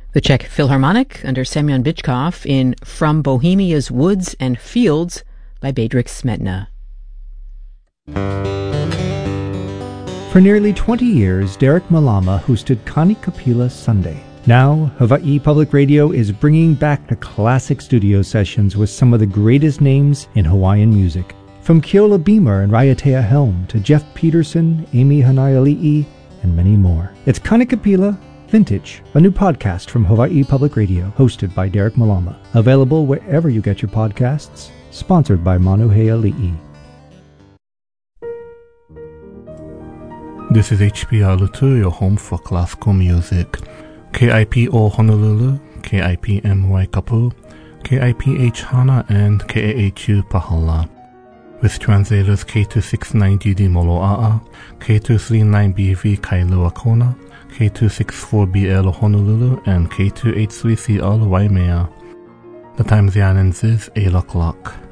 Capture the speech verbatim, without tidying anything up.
The Czech Philharmonic under Semyon Bychkov in From Bohemia's Woods and Fields by Bedřich Smetana. For nearly twenty years, Derek Malama hosted Connie Kapila Sunday. Now, Hawaii Public Radio is bringing back the classic studio sessions with some of the greatest names in Hawaiian music. From Keola Beamer and Raiatea Helm to Jeff Peterson, Amy Hanaiali'i, and many more. It's Connie Kapila Vintage, a new podcast from Hawaii Public Radio, hosted by Derek Malama. Available wherever you get your podcasts. Sponsored by Manuheali'i. This is H P R Lutu, your home for classical music. K I P O Honolulu, K I P M Waikapu, K I P H Hana, and K A H U Pahala. With translators K two six nine G D Moloa'a, K two three nine B V Kailua Kona, K two six four B L Honolulu, and K two eight three C L Waimea. The time is eight o'clock.